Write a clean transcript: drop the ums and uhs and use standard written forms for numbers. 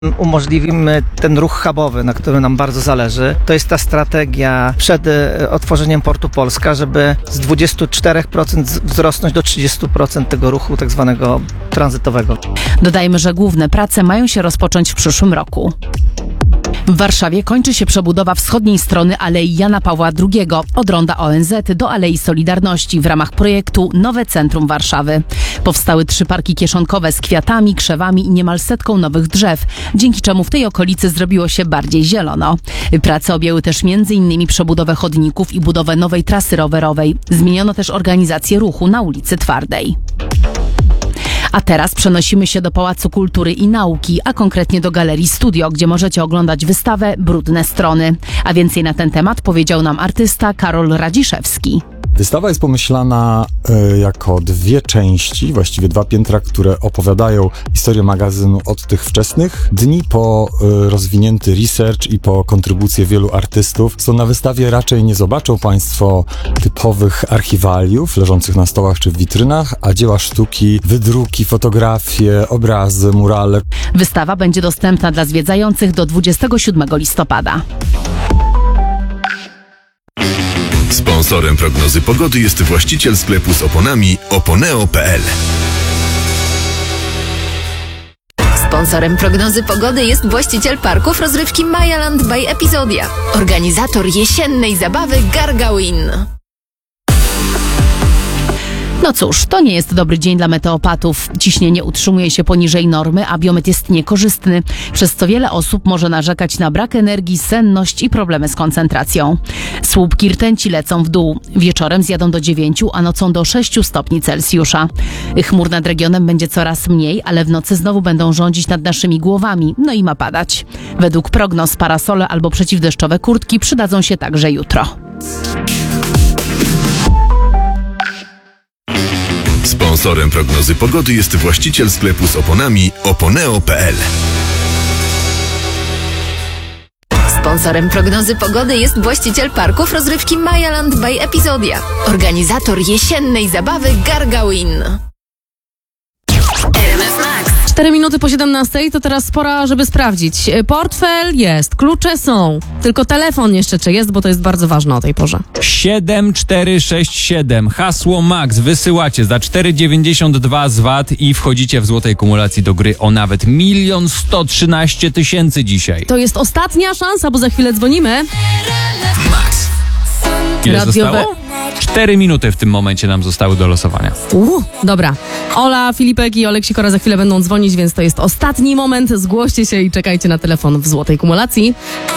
Umożliwimy ten ruch hubowy, na którym nam bardzo zależy. To jest ta strategia przed otworzeniem Portu Polska, żeby z 24% wzrosnąć do 30% tego ruchu tak zwanego tranzytowego. Dodajmy, że główne prace mają się rozpocząć w przyszłym roku. W Warszawie kończy się przebudowa wschodniej strony Alei Jana Pawła II od ronda ONZ do Alei Solidarności w ramach projektu Nowe Centrum Warszawy. Powstały 3 parki kieszonkowe z kwiatami, krzewami i niemal 100 nowych drzew, dzięki czemu w tej okolicy zrobiło się bardziej zielono. Prace objęły też m.in. przebudowę chodników i budowę nowej trasy rowerowej. Zmieniono też organizację ruchu na ulicy Twardej. A teraz przenosimy się do Pałacu Kultury i Nauki, a konkretnie do Galerii Studio, gdzie możecie oglądać wystawę Brudne Strony. A więcej na ten temat powiedział nam artysta Karol Radziszewski. Wystawa jest pomyślana jako 2 części, właściwie 2 piętra, które opowiadają historię magazynu od tych wczesnych dni po rozwinięty research i po kontrybucje wielu artystów. So na wystawie raczej nie zobaczą Państwo typowych archiwaliów leżących na stołach czy w witrynach, a dzieła sztuki, wydruki, fotografie, obrazy, murale. Wystawa będzie dostępna dla zwiedzających do 27 listopada. Sponsorem prognozy pogody jest właściciel sklepu z oponami oponeo.pl. Sponsorem prognozy pogody jest właściciel parków rozrywki Mayaland by Epizodia. Organizator jesiennej zabawy Gargawin. No cóż, to nie jest dobry dzień dla meteopatów. Ciśnienie utrzymuje się poniżej normy, a biometr jest niekorzystny, przez co wiele osób może narzekać na brak energii, senność i problemy z koncentracją. Słupki rtęci lecą w dół. Wieczorem zjadą do 9, a nocą do 6 stopni Celsjusza. Chmur nad regionem będzie coraz mniej, ale w nocy znowu będą rządzić nad naszymi głowami, no i ma padać. Według prognoz parasole albo przeciwdeszczowe kurtki przydadzą się także jutro. Sponsorem prognozy pogody jest właściciel sklepu z oponami oponeo.pl. Sponsorem prognozy pogody jest właściciel parków rozrywki Mayaland by Epizodia. Organizator jesiennej zabawy Gargawin. 4 minuty po 17 to teraz pora, żeby sprawdzić. Portfel jest, klucze są, tylko telefon jeszcze czy jest, bo to jest bardzo ważne o tej porze. 7467, hasło MAX wysyłacie za 4,92 z VAT i wchodzicie w złotej kumulacji do gry o nawet 1 113 000 dzisiaj. To jest ostatnia szansa, bo za chwilę dzwonimy. MAX. Ile Radiowe... zostało? 4 minuty w tym momencie nam zostały do losowania. Dobra. Ola, Filipek i Olek Sikora za chwilę będą dzwonić, więc to jest ostatni moment. Zgłoście się i czekajcie na telefon w złotej kumulacji.